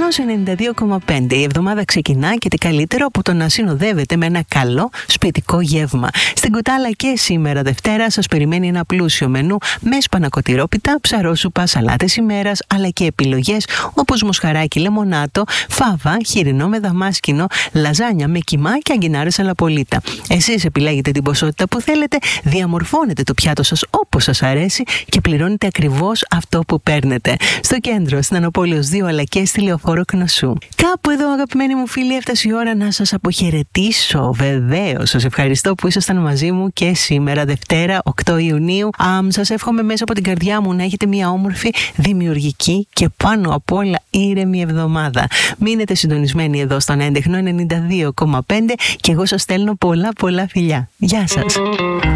Ρυθμός 92,5. Η εβδομάδα ξεκινά και τι καλύτερο από το να συνοδεύεται με ένα καλό σπιτικό γεύμα. Στην Κουτάλα και σήμερα Δευτέρα σας περιμένει ένα πλούσιο μενού με σπανακοτηρόπιτα, ψαρόσουπα, σαλάτες ημέρας, αλλά και επιλογές όπως μοσχαράκι λεμονάτο, φάβα, χοιρινό με δαμάσκηνο, λαζάνια με κιμά και αγκινάρες αλαπολίτα. Εσείς επιλέγετε την ποσότητα που θέλετε, διαμορφώνετε το πιάτο σας όπως σας αρέσει και πληρώνετε ακριβώς αυτό που παίρνετε. Στο κέντρο, στην Ανοπόλεως 2 αλλά και στη Λεωφόρο Κνωσού. Κάπου εδώ, αγαπημένοι μου φίλοι, έφτασε η ώρα να σας αποχαιρετήσω. Βεβαίως, σας ευχαριστώ που ήσασταν μαζί μου και σήμερα Δευτέρα 8 Ιουνίου. Σας εύχομαι μέσα από την καρδιά μου να έχετε μια όμορφη, δημιουργική και πάνω απ' όλα ήρεμη εβδομάδα. Μείνετε συντονισμένοι εδώ στον έντεχνο 92,5 και εγώ σας στέλνω πολλά φιλιά. Γεια σας.